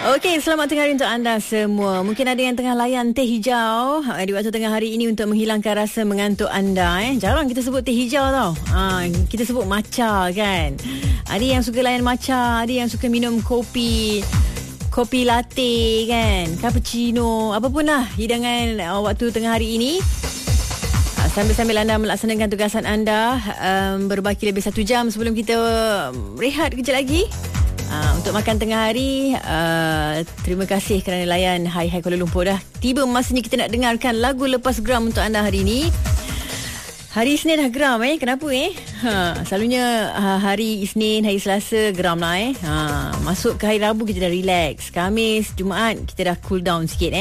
Okey, selamat tengah hari untuk anda semua. Mungkin ada yang tengah layan teh hijau di waktu tengah hari ini untuk menghilangkan rasa mengantuk anda. Jarang kita sebut teh hijau tau. Kita sebut matcha kan. Ada yang suka layan matcha, ada yang suka minum kopi latte kan, cappuccino, apa pun lah hidangan waktu tengah hari ini. Sambil-sambil anda melaksanakan tugasan anda, berbaki lebih 1 jam sebelum kita rehat kejap lagi. Untuk makan tengah hari, terima kasih kerana layan Hai Kuala Lumpur. Dah tiba masanya kita nak dengarkan lagu lepas geram untuk anda hari ini. Hari Isnin dah geram kenapa selalunya hari Isnin, hari Selasa geram lah masuk ke hari Rabu kita dah relax, Khamis, Jumaat kita dah cool down sikit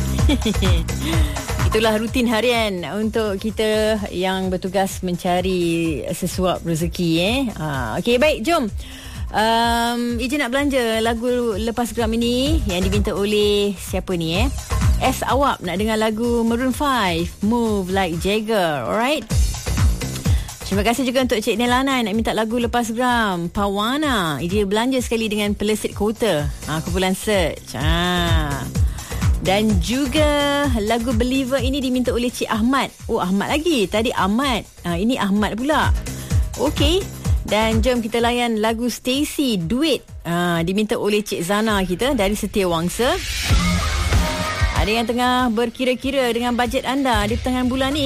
Itulah rutin harian untuk kita yang bertugas mencari sesuap rezeki Okey, baik, jom. Ijin nak belanja lagu lepas geram ini yang diminta oleh siapa ni S Awap nak dengar lagu Maroon 5, Move Like Jagger. Alright, terima kasih juga untuk Cik Nelana nak minta lagu lepas geram Pawana. Ijin belanja sekali dengan Pelesit Kota, kumpulan Search. Dan juga lagu Believer ini diminta oleh Cik Ahmad. Oh, Ahmad lagi, tadi Ahmad, ini Ahmad pula. Okey, dan jom kita layan lagu Stacy, Duit, diminta oleh Cik Zana kita dari Setiawangsa. Ada yang tengah berkira-kira dengan bajet anda di pertengahan bulan ni.